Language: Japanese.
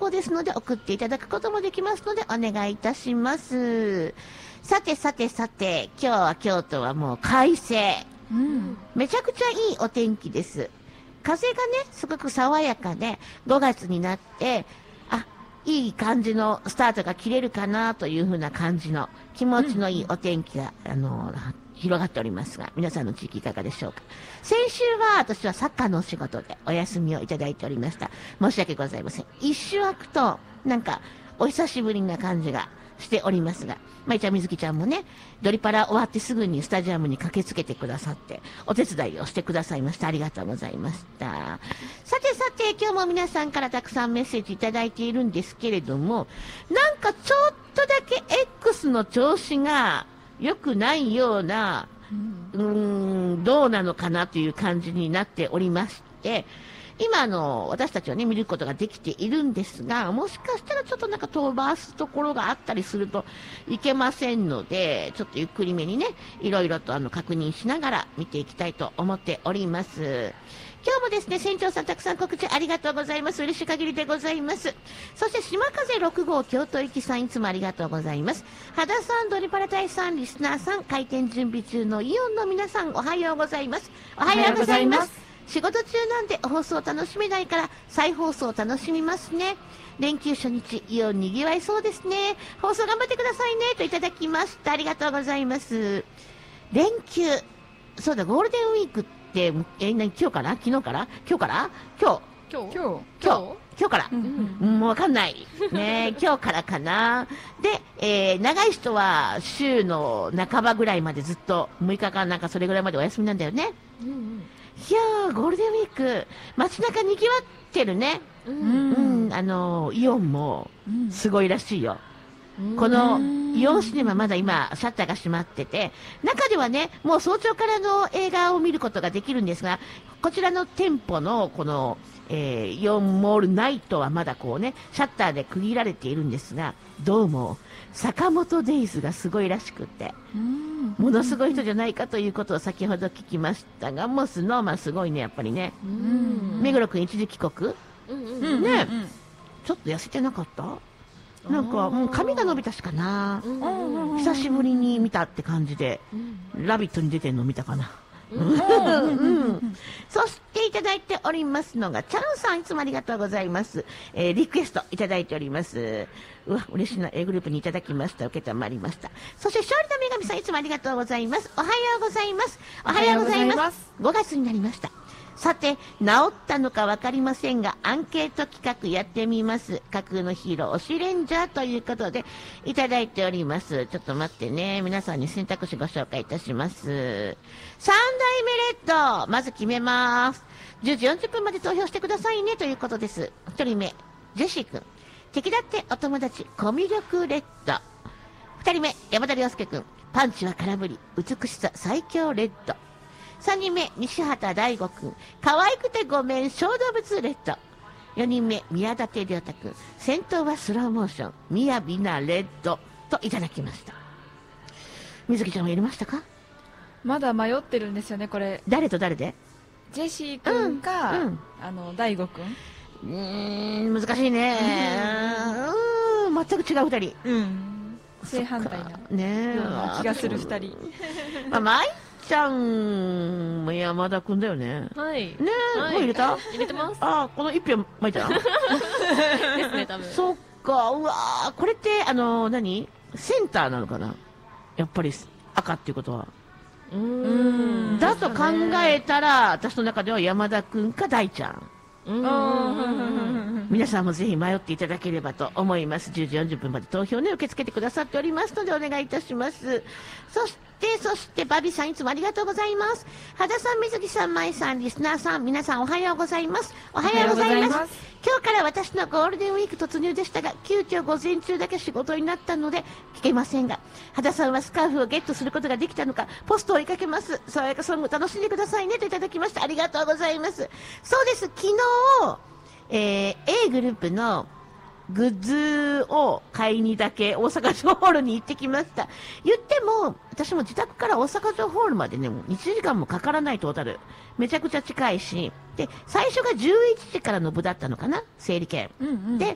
構ですので送っていただくこともできますのでお願いいたします。さて、今日は京都はもう快晴。めちゃくちゃいいお天気です。風がね、すごく爽やかで、5月になって、いい感じのスタートが切れるかなという風な感じの気持ちのいいお天気が、広がっておりますが、皆さんの地域いかがでしょうか。先週は私はサッカーのお仕事でお休みをいただいておりました。申し訳ございません。一周空くと、なんか、お久しぶりな感じがしておりますが、舞ちゃん、みずきちゃんもね、ドリパラ終わってすぐにスタジアムに駆けつけてくださって、お手伝いをしてくださいました。ありがとうございました。さて、今日も皆さんからたくさんメッセージいただいているんですけれども、なんかちょっとだけ X の調子が良くないような、どうなのかなという感じになっておりまして、今私たちはね、見ることができているんですが、もしかしたらちょっとなんか飛ばすところがあったりするといけませんので、ちょっとゆっくりめにね、いろいろと確認しながら見ていきたいと思っております。今日もですね、船長さんたくさん告知ありがとうございます。嬉しい限りでございます。そして島風6号京都行きさんいつもありがとうございます。肌さん、ドリパラダイさん、リスナーさん、開店準備中のイオンの皆さん、おはようございます。おはようございます。仕事中なんで放送楽しめないから再放送楽しみますね。連休初日、イオンにぎわいそうですね。放送頑張ってくださいね。といただきました。ありがとうございます。連休、そうだ、ゴールデンウィークって、今日から昨日から今日から今日から、もうわかんない。ね、今日からかな。で、長い人は週の半ばぐらいまでずっと6日間なんかそれぐらいまでお休みなんだよね。いやー、ゴールデンウィーク、街中にぎわってるね。イオンもすごいらしいよ。このイオンシネマまだ今シャッターが閉まってて、中ではね、もう早朝からの映画を見ることができるんですが、こちらの店舗のこの、イオンモールナイトはまだこうね、シャッターで区切られているんですが、どうも坂本デイズがすごいらしくて、ものすごい人じゃないかということを先ほど聞きましたが、もうスノーマンすごいね、やっぱりね。目黒くん一時帰国ね、ちょっと痩せてなかった？なんか、髪が伸びたしかな。久しぶりに見たって感じで、ラビットに出てんの見たかな。そしていただいておりますのが、チャンさんいつもありがとうございます。リクエストいただいております。うわ、嬉しいな。A グループにいただきました。受けたまりました。そして勝利の女神さんいつもありがとうございます。おはようございます。おはようございます。5月になりました。さて、治ったのかわかりませんが、アンケート企画やってみます。架空のヒーロー、推しレンジャーということで、いただいております。ちょっと待ってね。皆さんに選択肢ご紹介いたします。3代目レッド、まず決めます。10時40分まで投票してくださいねということです。1人目、ジェシー君。敵だってお友達、コミュ力レッド。2人目、山田涼介君。パンチは空振り、美しさ最強レッド。3人目、西畑大吾くん。可愛くてごめん、小動物レッド。4人目、宮舘亮太くん。戦闘はスローモーション、みやびなレッド。といただきました。水木ちゃんは入れましたか？ まだ迷ってるんですよね、これ。 誰と誰で？ ジェシーくんか、大吾くん。難しいね。全く違う二人。 正反対な、 ね、 気がする二人。 舞ちゃんも山田くんだよね。 はい。 ねえ、もう入れた？ 入れてます。 この一票舞ちゃんですね、多分。 そっか、うわー、これって何？センターなのかな？やっぱり赤っていうことは。だと考えたら、私の中では山田くんか大ちゃん。皆さんもぜひ迷っていただければと思います。10時40分まで投票ね、受け付けてくださっておりますのでお願いいたします。そしてバビさんいつもありがとうございます。肌さん、水木さん、舞さん、リスナーさん、皆さんおはようございます。おはようございます。今日から私のゴールデンウィーク突入でしたが、急遽午前中だけ仕事になったので聞けませんが、肌さんはスカーフをゲットすることができたのか、ポストを追いかけます。爽やかソング楽しんでくださいねといただきました。ありがとうございます。そうです、昨日、A グループのグッズを買いにだけ大阪城ホールに行ってきました。言っても、私も自宅から大阪城ホールまでね、1時間もかからないトータル。めちゃくちゃ近いし、で、最初が11時からの部だったのかな、整理券。で、